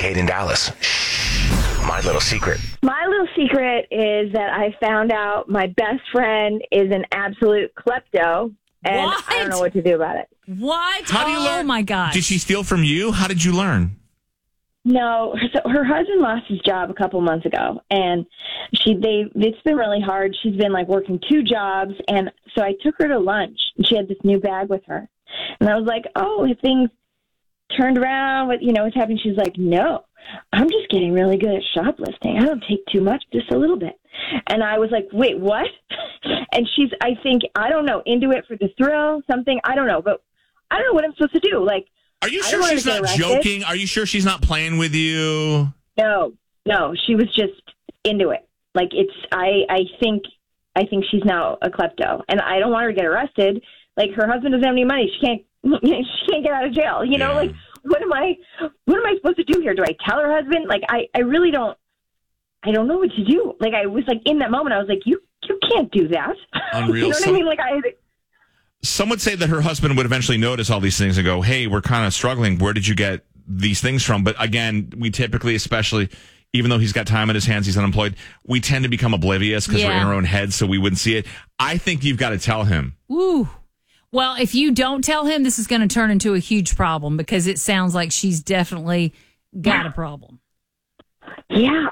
Kincaid in Dallas. My little secret. My little secret is that I found out my best friend is an absolute klepto, and What? I don't know what to do about it. What? How do you learn? Oh, my gosh. Did she steal from you? How did you learn? No, so her husband lost his job a couple months ago, and it's been really hard. She's been like working 2 jobs, and so I took her to lunch, and she had this new bag with her, and I was like, "Oh, have things turned around? What's happening?" She's like, "No, I'm just getting really good at shoplifting. I don't take too much, just a little bit." And I was like, "Wait, what?" And she's, I don't know, into it for the thrill, something. I don't know, but I don't know what I'm supposed to do. Like. Are you sure she's not joking? Are you sure she's not playing with you? No, she was just into it. Like I think she's now a klepto, and I don't want her to get arrested. Like her husband doesn't have any money. She can't get out of jail. You know, like what am I supposed to do here? Do I tell her husband? Like I really don't. I don't know what to do. Like I was like in that moment, I was like, you can't do that. Unreal. You know what I mean? Like Some would say that her husband would eventually notice all these things and go, "Hey, we're kind of struggling. Where did you get these things from?" But again, we typically, especially, even though he's got time in his hands, he's unemployed, we tend to become oblivious because we're in our own heads, so we wouldn't see it. I think you've got to tell him. Ooh. Well, if you don't tell him, this is going to turn into a huge problem because it sounds like she's definitely got a problem. Yeah,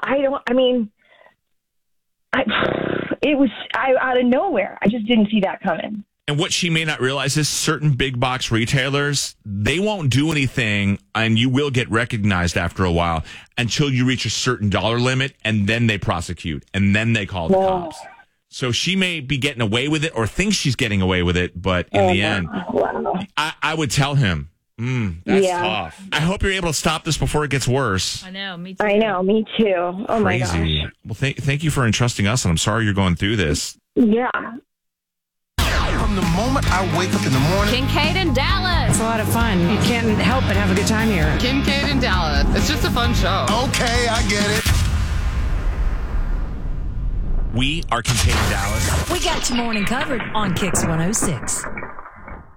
it was out of nowhere. I just didn't see that coming. And what she may not realize is certain big box retailers, they won't do anything, and you will get recognized after a while until you reach a certain dollar limit, and then they prosecute, and then they call the cops. So she may be getting away with it or thinks she's getting away with it, but in the end, I would tell him, that's tough. I hope you're able to stop this before it gets worse. I know, me too. I know, me too. Oh, my gosh. Crazy. Well, thank you for entrusting us, and I'm sorry you're going through this. Yeah. From the moment I wake up in the morning. Kincaid in Dallas. It's a lot of fun. You can't help but have a good time here. Kincaid in Dallas. It's just a fun show. Okay, I get it. We are Kincaid in Dallas. We got your morning covered on Kix 106.